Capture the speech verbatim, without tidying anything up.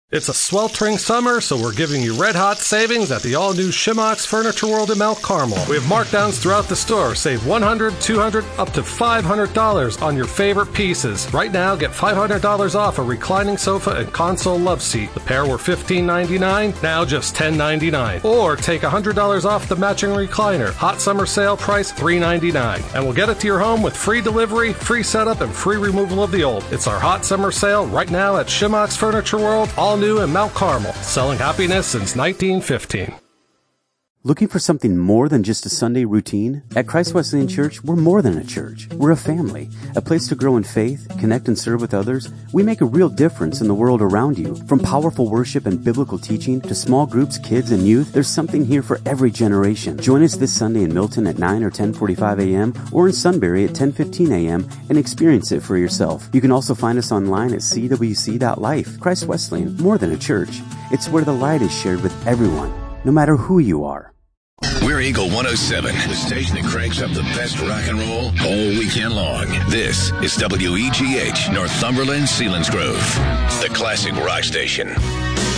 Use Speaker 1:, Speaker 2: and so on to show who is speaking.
Speaker 1: It's a sweltering summer, so we're giving you red-hot savings at the all-new Shimox Furniture World in Mount Carmel. We have markdowns throughout the store. Save one hundred dollars, two hundred dollars, up to five hundred dollars on your favorite pieces. Right now, get five hundred dollars off a reclining sofa and console love seat. The pair were fifteen ninety-nine, now just ten ninety-nine. Or take one hundred dollars off the matching recliner. Hot summer sale price three ninety-nine. And we'll get it to your home with free delivery, free setup, and free removal of the old. It's our hot summer sale right now at Shimox Furniture World, all new in Mount Carmel, selling happiness since nineteen fifteen.
Speaker 2: Looking for something more than just a Sunday routine? At Christ Wesleyan Church, we're more than a church. We're a family, a place to grow in faith, connect and serve with others. We make a real difference in the world around you. From powerful worship and biblical teaching to small groups, kids, and youth, there's something here for every generation. Join us this Sunday in Milton at nine or ten forty-five a.m. or in Sunbury at ten fifteen a.m. and experience it for yourself. You can also find us online at c w c dot life. Christ Wesleyan, more than a church. It's where the light is shared with everyone, no matter who you are.
Speaker 3: We're Eagle one oh seven, the station that cranks up the best rock and roll all weekend long. This is W E G H, Northumberland, Selinsgrove, the classic rock station.